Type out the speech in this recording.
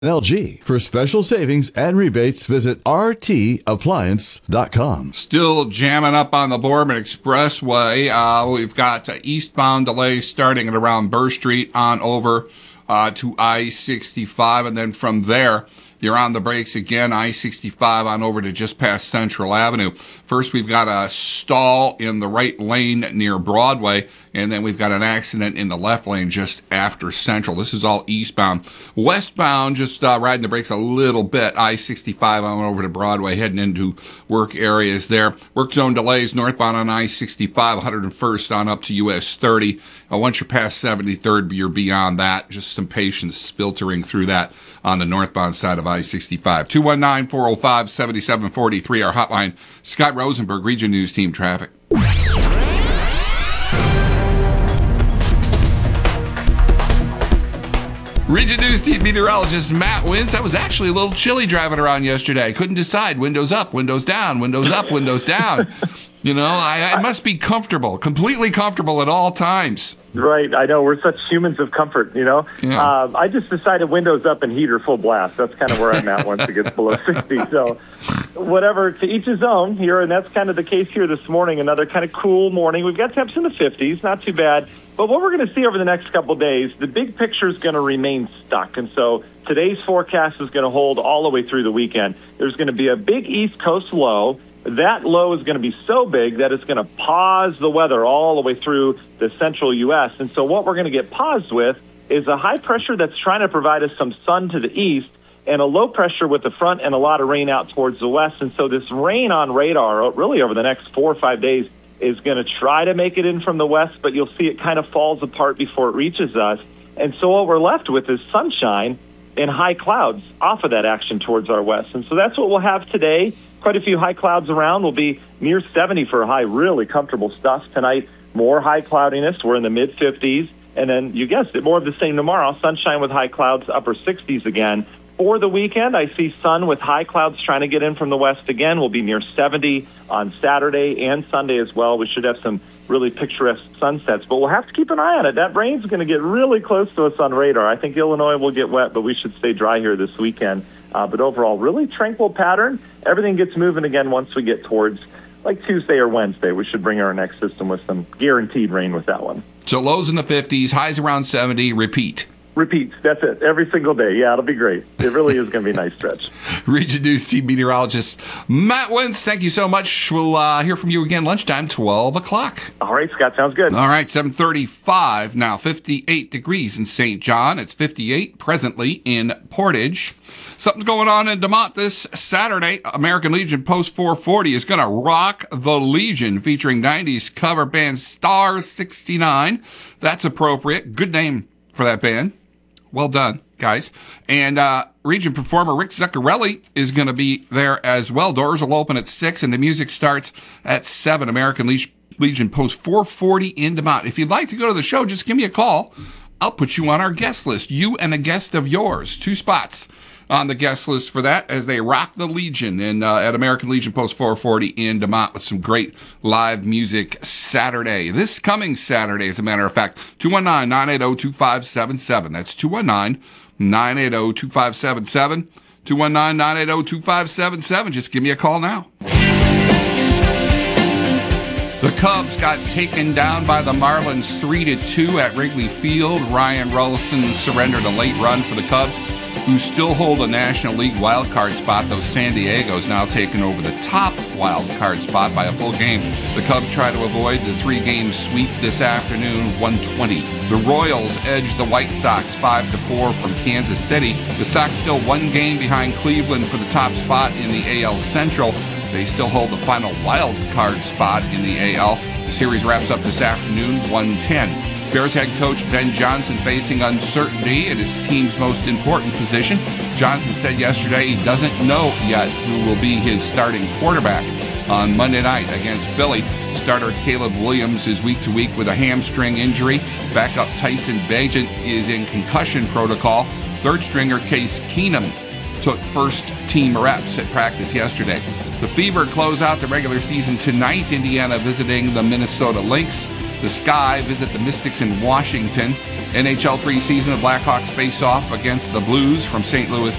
LG. For special savings and rebates, visit rtappliance.com. Still jamming up on the Boardman Expressway. We've got eastbound delays starting at around Burr Street on over to I-65, and then from there, you're on the brakes again, I-65 on over to just past Central Avenue. First, we've got a stall in the right lane near Broadway, and then we've got an accident in the left lane just after Central. This is all eastbound. Westbound, just riding the brakes a little bit, I-65 on over to Broadway, heading into work areas there. Work zone delays northbound on I-65, 101st on up to US 30. Once you're past 73rd, you're beyond that. Just some patience filtering through that on the northbound side of I-65. 219-405-7743, our hotline. Scott Rosenberg, Region News Team Traffic. Region News Team meteorologist Matt Wintz. I was actually a little chilly driving around yesterday. I couldn't decide. Windows up, windows down, windows up, windows down. You know, I must be comfortable, completely comfortable at all times. Right. I know. We're such humans of comfort, you know. Yeah. I just decided windows up and heater full blast. That's kind of where I'm at once it gets below 60. So whatever, to each his own here, and that's kind of the case here this morning. Another kind of cool morning. We've got temps in the 50s, not too bad. But what we're going to see over the next couple of days, the big picture is going to remain stuck. And so today's forecast is going to hold all the way through the weekend. There's going to be a big East Coast low. That low is going to be so big that it's going to pause the weather all the way through the central U.S. And so what we're going to get paused with is a high pressure that's trying to provide us some sun to the east and a low pressure with the front and a lot of rain out towards the west. And so this rain on radar really over the next 4 or 5 days is going to try to make it in from the west, but you'll see it kind of falls apart before it reaches us. And so what we're left with is sunshine and high clouds off of that action towards our west. And so that's what we'll have today. Quite a few high clouds around. We'll be near 70 for a high, really comfortable stuff. Tonight, more high cloudiness. We're in the mid-50s. And then, you guessed it, more of the same tomorrow. Sunshine with high clouds, upper 60s again. For the weekend, I see sun with high clouds trying to get in from the west again. We'll be near 70 on Saturday and Sunday as well. We should have some really picturesque sunsets, but we'll have to keep an eye on it. That rain's going to get really close to us on radar. I think Illinois will get wet, but we should stay dry here this weekend. But overall, really tranquil pattern. Everything gets moving again once we get towards like Tuesday or Wednesday. We should bring our next system with some guaranteed rain with that one. So lows in the 50s, highs around 70, repeat. Repeats. That's it. Every single day. Yeah, it'll be great. It really is going to be a nice stretch. Region News Team meteorologist Matt Wintz, thank you so much. We'll hear from you again lunchtime, 12 o'clock. All right, Scott. Sounds good. All right, 7:35 now, 58 degrees in St. John. It's 58 presently in Portage. Something's going on in DeMont this Saturday. American Legion Post 440 is going to rock the Legion, featuring 90s cover band Star 69. That's appropriate. Good name for that band. Well done, guys. And Region performer Rick Zuccarelli is going to be there as well. Doors will open at 6, and the music starts at 7. American Legion Post 440 in DeMont. If you'd like to go to the show, just give me a call. I'll put you on our guest list. You and a guest of yours. 2 spots on the guest list for that as they rock the Legion at American Legion Post 440 in DeMont with some great live music Saturday. This coming Saturday, as a matter of fact, 219-980-2577. That's 219-980-2577. 219-980-2577. Just give me a call now. The Cubs got taken down by the Marlins 3-2 at Wrigley Field. Ryan Rollison surrendered a late run for the Cubs, who still hold a National League wild card spot, though San Diego's now taken over the top wild card spot by a full game. The Cubs try to avoid the 3-game sweep this afternoon, 120. The Royals edged the White Sox 5-4 from Kansas City. The Sox still 1 game behind Cleveland for the top spot in the AL Central. They still hold the final wild card spot in the AL. The series wraps up this afternoon, 1:10. Bears head coach Ben Johnson facing uncertainty at his team's most important position. Johnson said yesterday he doesn't know yet who will be his starting quarterback on Monday night against Philly. Starter Caleb Williams is week to week with a hamstring injury. Backup Tyson Bagent is in concussion protocol. Third stringer Case Keenum took first-team reps at practice yesterday. The Fever close out the regular season tonight. Indiana visiting the Minnesota Lynx. the Sky visit the Mystics in Washington. NHL preseason, the Blackhawks face off against the Blues from St. Louis